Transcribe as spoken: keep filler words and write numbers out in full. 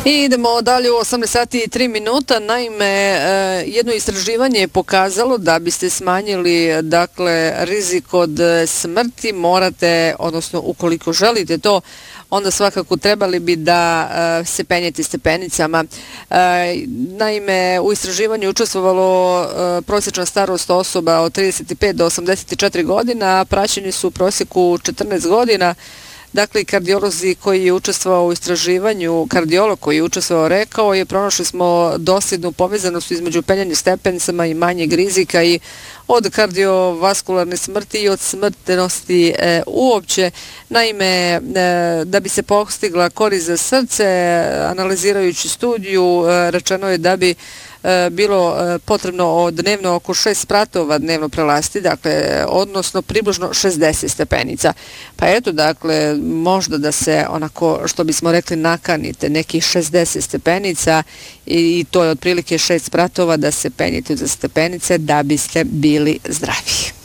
I idemo dalje u osamnaest sati i tri minuta. Naime, jedno istraživanje je pokazalo da biste smanjili dakle rizik od smrti, morate, odnosno ukoliko želite to, onda svakako trebali bi da uh, se penjete stepenicama. Uh, naime, u istraživanju učestvovalo uh, prosječna starost osoba od trideset pet do osamdeset četiri godina, a praćeni su u prosjeku četrnaest godina. Dakle, kardiolozi koji je učestvovao u istraživanju, kardiolog koji je učestvovao rekao je pronašli smo dosljednu povezanost između penjanja stepenicama i manjeg rizika i od kardiovaskularne smrti i od smrtnosti e, uopće. Naime, e, da bi se postigla korist za srce, analizirajući studiju, e, rečeno je da bi e, bilo e, potrebno od dnevno oko šest spratova dnevno prelasti, dakle, odnosno približno šezdeset stepenica. Pa eto, dakle, možda da se onako, što bismo rekli, nakanite nekih šezdeset stepenica i, i to je otprilike šest spratova da se penjete za stepenice da biste bili zdravi.